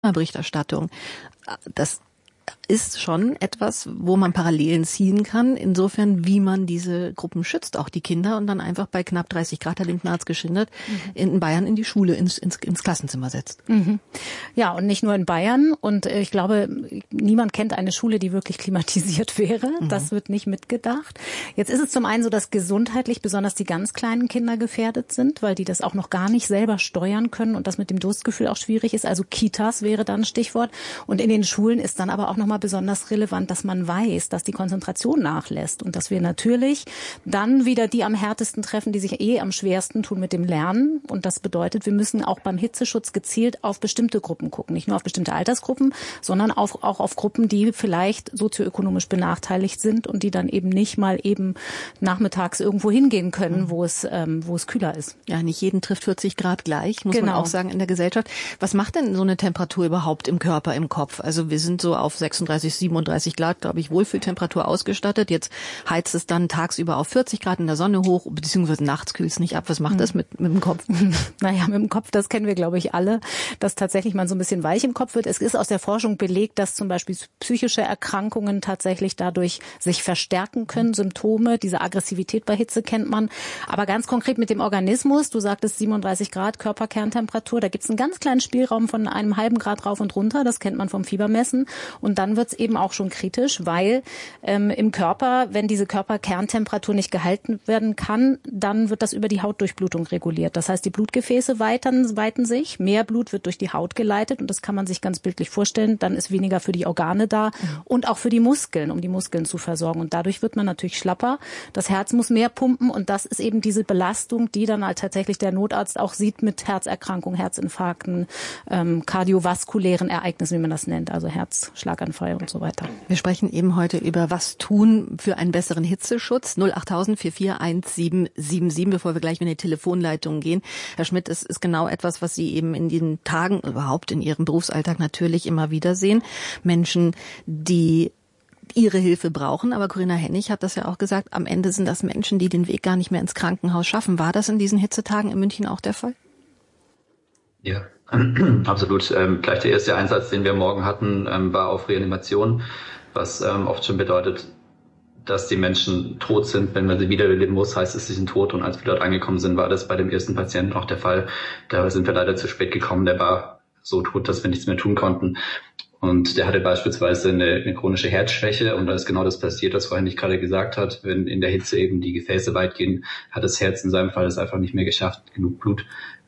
Berichterstattung. Das ist schon etwas, wo man Parallelen ziehen kann, insofern, wie man diese Gruppen schützt, auch die Kinder, und dann einfach bei knapp 30 Grad, Herr Lindner hat es geschildert, in Bayern in die Schule, ins Klassenzimmer setzt. Ja, und nicht nur in Bayern. Und ich glaube, niemand kennt eine Schule, die wirklich klimatisiert wäre. Das wird nicht mitgedacht. Jetzt ist es zum einen so, dass gesundheitlich besonders die ganz kleinen Kinder gefährdet sind, weil die das auch noch gar nicht selber steuern können und das mit dem Durstgefühl auch schwierig ist. Also Kitas wäre dann ein Stichwort. Und in den Schulen ist dann aber auch nochmal besonders relevant, dass man weiß, dass die Konzentration nachlässt und dass wir natürlich dann wieder die am härtesten treffen, die sich am schwersten tun mit dem Lernen. Und das bedeutet, wir müssen auch beim Hitzeschutz gezielt auf bestimmte Gruppen gucken. Nicht nur auf bestimmte Altersgruppen, sondern auch auf Gruppen, die vielleicht sozioökonomisch benachteiligt sind und die dann eben nicht mal eben nachmittags irgendwo hingehen können, wo es kühler ist. Ja, nicht jeden trifft 40 Grad gleich, muss man auch sagen, in der Gesellschaft. Was macht denn so eine Temperatur überhaupt im Körper, im Kopf? Also wir sind so auf 36, 37 Grad, glaube ich, Wohlfühltemperatur ausgestattet. Jetzt heizt es dann tagsüber auf 40 Grad in der Sonne hoch, beziehungsweise nachts kühlt es nicht ab. Was macht das mit dem Kopf? Naja, mit dem Kopf, das kennen wir, glaube ich, alle, dass tatsächlich man so ein bisschen weich im Kopf wird. Es ist aus der Forschung belegt, dass zum Beispiel psychische Erkrankungen tatsächlich dadurch sich verstärken können. Symptome, diese Aggressivität bei Hitze kennt man. Aber ganz konkret mit dem Organismus, du sagtest 37 Grad Körperkerntemperatur, da gibt es einen ganz kleinen Spielraum von einem halben Grad rauf und runter. Das kennt man vom Fiebermessen. Und dann wird es eben auch schon kritisch, weil im Körper, wenn diese Körperkerntemperatur nicht gehalten werden kann, dann wird das über die Hautdurchblutung reguliert. Das heißt, die Blutgefäße weiten sich, mehr Blut wird durch die Haut geleitet und das kann man sich ganz bildlich vorstellen. Dann ist weniger für die Organe da und auch für die Muskeln, um die Muskeln zu versorgen. Und dadurch wird man natürlich schlapper. Das Herz muss mehr pumpen und das ist eben diese Belastung, die dann halt tatsächlich der Notarzt auch sieht mit Herzerkrankungen, Herzinfarkten, kardiovaskulären Ereignissen, wie man das nennt, also Herzschlaganfall und so weiter. Wir sprechen eben heute über was tun für einen besseren Hitzeschutz. 08000 441777, bevor wir gleich in die Telefonleitung gehen. Herr Schmidt, es ist genau etwas, was Sie eben in den Tagen, überhaupt in Ihrem Berufsalltag natürlich immer wieder sehen. Menschen, die ihre Hilfe brauchen. Aber Corinna Hennig hat das ja auch gesagt, am Ende sind das Menschen, die den Weg gar nicht mehr ins Krankenhaus schaffen. War das in diesen Hitzetagen in München auch der Fall? Ja, absolut. Gleich der erste Einsatz, den wir morgen hatten, war auf Reanimation, was oft schon bedeutet, dass die Menschen tot sind. Wenn man sie wiederbeleben muss, heißt es, sie sind tot. Und als wir dort angekommen sind, war das bei dem ersten Patienten auch der Fall. Da sind wir leider zu spät gekommen. Der war so tot, dass wir nichts mehr tun konnten. Und der hatte beispielsweise eine chronische Herzschwäche. Und da ist genau das passiert, was vorhin nicht gerade gesagt hat. Wenn in der Hitze eben die Gefäße weit gehen, hat das Herz in seinem Fall es einfach nicht mehr geschafft, genug Blut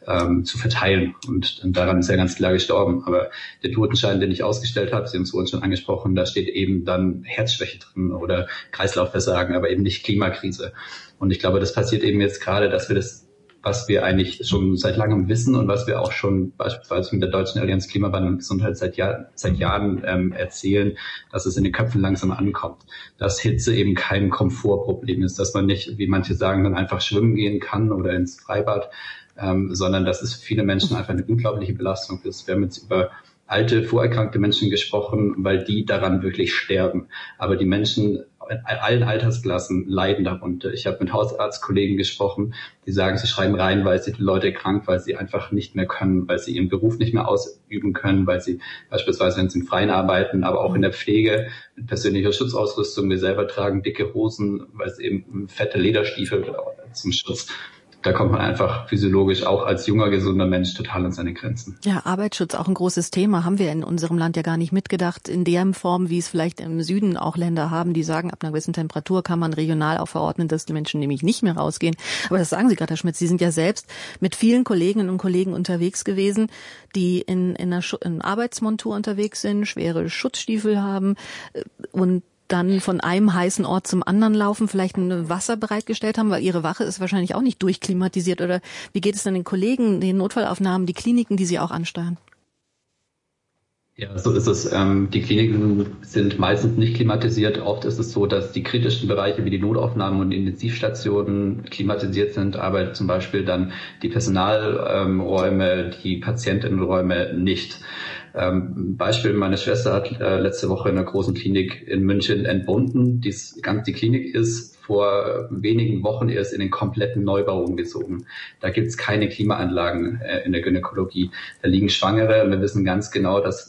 zu verteilen. Und daran ist er ganz klar gestorben. Aber der Totenschein, den ich ausgestellt habe, Sie haben es vorhin schon angesprochen, da steht eben dann Herzschwäche drin oder Kreislaufversagen, aber eben nicht Klimakrise. Und ich glaube, das passiert eben jetzt gerade, dass wir das, was wir eigentlich schon seit langem wissen und was wir auch schon beispielsweise mit der Deutschen Allianz Klimawandel und Gesundheit seit Jahren erzählen, dass es in den Köpfen langsam ankommt. Dass Hitze eben kein Komfortproblem ist, dass man nicht, wie manche sagen, dann einfach schwimmen gehen kann oder ins Freibad, sondern dass es für viele Menschen einfach eine unglaubliche Belastung ist. Wir haben jetzt über alte, vorerkrankte Menschen gesprochen, weil die daran wirklich sterben. Aber die Menschen in allen Altersklassen leiden darunter. Ich habe mit Hausarztkollegen gesprochen, die sagen, sie schreiben reihenweise die Leute krank, weil sie einfach nicht mehr können, weil sie ihren Beruf nicht mehr ausüben können, weil sie beispielsweise, wenn sie im Freien arbeiten, aber auch in der Pflege mit persönlicher Schutzausrüstung, wir selber tragen dicke Hosen, weil es eben fette Lederstiefel zum Schutz. Da kommt man einfach physiologisch auch als junger, gesunder Mensch total an seine Grenzen. Ja, Arbeitsschutz auch ein großes Thema. Haben wir in unserem Land ja gar nicht mitgedacht, in der Form, wie es vielleicht im Süden auch Länder haben, die sagen, ab einer gewissen Temperatur kann man regional auch verordnen, dass die Menschen nämlich nicht mehr rausgehen. Aber das sagen Sie gerade, Herr Schmidt. Sie sind ja selbst mit vielen Kolleginnen und Kollegen unterwegs gewesen, die in Arbeitsmontur unterwegs sind, schwere Schutzstiefel haben und dann von einem heißen Ort zum anderen laufen, vielleicht ein Wasser bereitgestellt haben, weil ihre Wache ist wahrscheinlich auch nicht durchklimatisiert. Oder wie geht es dann den Kollegen, den Notfallaufnahmen, die Kliniken, die sie auch ansteuern? Ja, so ist es. Die Kliniken sind meistens nicht klimatisiert. Oft ist es so, dass die kritischen Bereiche wie die Notaufnahmen und die Intensivstationen klimatisiert sind, aber zum Beispiel dann die Personalräume, die Patientinnenräume nicht. Beispiel, meine Schwester hat letzte Woche in einer großen Klinik in München entbunden. Die Klinik ist vor wenigen Wochen erst in den kompletten Neubau umgezogen. Da gibt's keine Klimaanlagen in der Gynäkologie. Da liegen Schwangere und wir wissen ganz genau, dass